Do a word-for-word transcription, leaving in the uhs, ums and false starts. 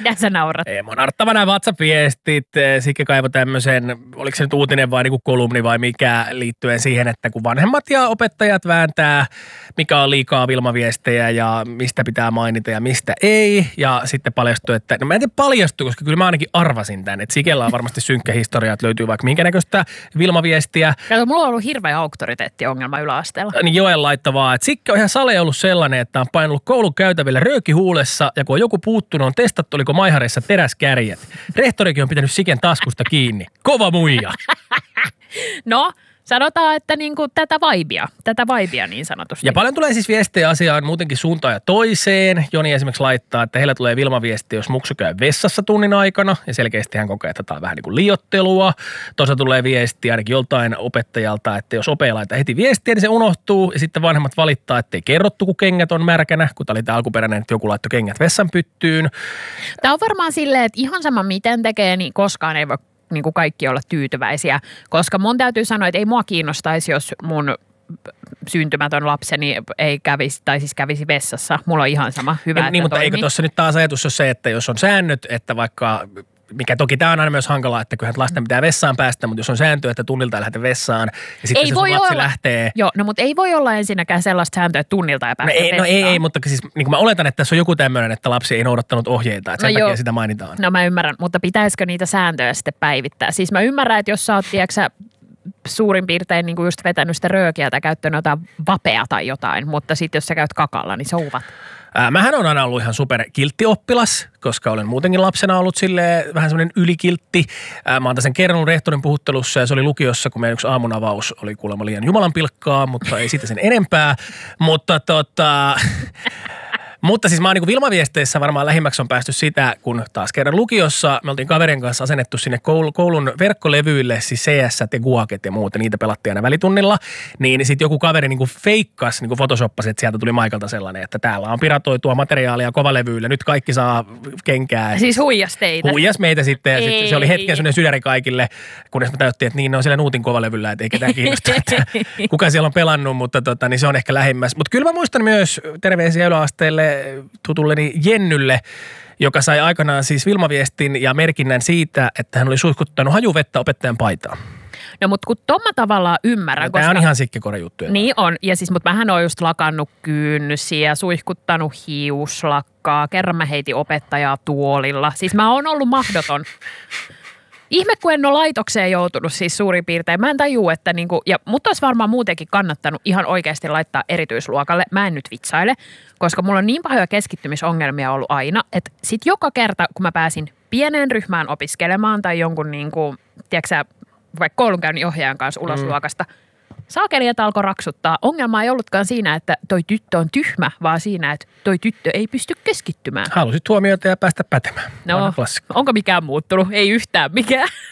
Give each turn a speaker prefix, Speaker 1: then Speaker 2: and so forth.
Speaker 1: Mitä sä naurat?
Speaker 2: Ei, mun narttavana WhatsApp-viestit. Sikke kaivoi tämmöisen, oliko se nyt uutinen vai niinku kolumni vai mikä, liittyen siihen, että kun vanhemmat ja opettajat vääntää, mikä on liikaa Vilma-viestejä ja mistä pitää mainita ja mistä ei. Ja sitten paljastui, että, no mä en tiedä paljastui, koska kyllä mä ainakin arvasin tämän, että Sikellä on varmasti synkkä historia, että löytyy vaikka minkä näköistä Vilma-viestiä.
Speaker 1: Kato, mulla on ollut hirveä auktoriteettiongelma yläasteella.
Speaker 2: Niin Joel laittavaa, että Sikke on ihan sale ollut sellainen, että on painellut koulun käytävillä rööki huulessa ja kun on joku puuttunut, on testattu, oliko maihareissa teräskärjet. Rehtorikin on pitänyt Siken taskusta kiinni. Kova muija.
Speaker 1: No, sanotaan, että niinku tätä vaibia, tätä vaibia niin sanotusti.
Speaker 2: Ja paljon tulee siis viestejä asiaan muutenkin suuntaan ja toiseen. Joni esimerkiksi laittaa, että heillä tulee Vilma-viesti, jos muksu käy vessassa tunnin aikana. Ja selkeästi hän kokee, että tämä on vähän niin kuin liioittelua. Toisaalta tulee viesti ainakin joltain opettajalta, että jos opeja laittaa heti viestiä, niin se unohtuu. Ja sitten vanhemmat valittaa, että ei kerrottu, kun kengät on märkänä. Kun tämä oli tämä alkuperäinen, että joku laittoi kengät vessan pyttyyn.
Speaker 1: Tämä on varmaan silleen, että ihan sama miten tekee, niin koskaan ei voi niin kuin kaikki olla tyytyväisiä, koska mun täytyy sanoa, että ei mua kiinnostaisi, jos mun syntymätön lapseni ei kävisi, tai siis kävisi vessassa. Mulla on ihan sama, hyvä,
Speaker 2: niin,
Speaker 1: että
Speaker 2: niin, mutta
Speaker 1: toimii.
Speaker 2: eikö tuossa nyt taas ajatus ole se, että jos on säännöt, että vaikka, mikä toki tämä on aina myös hankalaa, että kyllähän lasten pitää vessaan päästä, mutta jos on sääntö, että tunnilta ei lähde vessaan, ja sitten
Speaker 1: ei
Speaker 2: se
Speaker 1: voi
Speaker 2: sun lapsi
Speaker 1: olla.
Speaker 2: lähtee.
Speaker 1: Joo, no mutta ei voi olla ensinnäkään sellaista sääntöä, että tunnilta ei päästä
Speaker 2: No ei,
Speaker 1: vessaan.
Speaker 2: no ei, ei, mutta siis niin kuin mä oletan, että tässä on joku tämmöinen, että lapsi ei noudattanut ohjeita, että sen
Speaker 1: No
Speaker 2: takia
Speaker 1: joo.
Speaker 2: sitä mainitaan.
Speaker 1: No mä ymmärrän, mutta pitäisikö niitä sääntöjä sitten päivittää? Siis mä ymmärrän, että jos sä oot, tiedätkö, suurin piirtein niin kuin just vetänyt sitä röökiä tai käyttänyt jotain vapea tai jotain, mutta sitten jos sä käyt kakalla, niin souvat.
Speaker 2: Ää, mähän on aina ollut ihan super kilttioppilas, koska olen muutenkin lapsena ollut silleen vähän semmoinen ylikiltti. Ää, mä oon sen kerronut rehtorin puhuttelussa ja se oli lukiossa, kun meidän yksi aamunavaus oli kuulemma liian jumalan pilkkaa, mutta ei siitä sen enempää. Mutta tota... Mutta siis mä oon niin kuin Vilma-viesteissä varmaan lähimmäksi on päästy sitä, kun taas kerran lukiossa me oltiin kaverin kanssa asennettu sinne koulun verkkolevyille, siis C S ja Guaket ja muut, ja niitä pelattiin aina välitunnilla. Niin sitten joku kaveri niin kuin feikkasi, niin kuin photoshoppasi, että sieltä tuli Maikalta sellainen, että täällä on piratoitua materiaalia kovalevyillä, nyt kaikki saa kenkää.
Speaker 1: Siis huijas teitä.
Speaker 2: Huijas meitä sitten, ja sitten se oli hetken sellainen sydäri kaikille, kunnes me täyttiin, että niin ne on siellä Nuutin kovalevyllä, että ei ketään kiinnosta, että kuka siellä on pelannut, mutta tota, niin se on ehkä lähemmäs. Mutta kyllä mä muistan myös terveisiä yläasteelle tutulleni Jennylle, joka sai aikanaan siis Vilma-viestin ja merkinnän siitä, että hän oli suihkuttanut hajuvettä opettajan paitaan.
Speaker 1: No mutta kun tomma tavallaan ymmärrän,
Speaker 2: Ja
Speaker 1: koska...
Speaker 2: tämä on ihan sikkikorijuttuja.
Speaker 1: Niin on, ja siis, mutta mähän oon just lakannut kynsiä, suihkuttanut hiuslakkaa, kerran mä heitin opettajaa tuolilla. Siis mä oon ollut mahdoton. Ihme, kun en ole laitokseen joutunut siis suurin piirtein. Mä en tajuu, että niinku, ja mut olisi varmaan muutenkin kannattanut ihan oikeasti laittaa erityisluokalle. Mä en nyt vitsaile, koska mulla on niin pahoja keskittymisongelmia ollut aina, että sit joka kerta, kun mä pääsin pieneen ryhmään opiskelemaan tai jonkun niinku, tiedätkö sä, vaikka koulunkäynnin ohjaajan kanssa ulos mm. luokasta, saakelijat alkoi raksuttaa. Ongelma ei ollutkaan siinä, että toi tyttö on tyhmä, vaan siinä, että toi tyttö ei pysty keskittymään.
Speaker 2: Halusit huomiota ja päästä pätemään.
Speaker 1: No, onko mikään muuttunut? Ei yhtään mikään.